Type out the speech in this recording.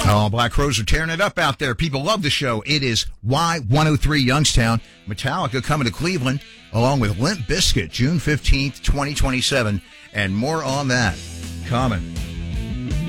Oh, Black Crowes are tearing it up out there. People love the show. It is Y103 Youngstown. Metallica coming to Cleveland, along with Limp Bizkit, June 15th, 2027. And more on that coming.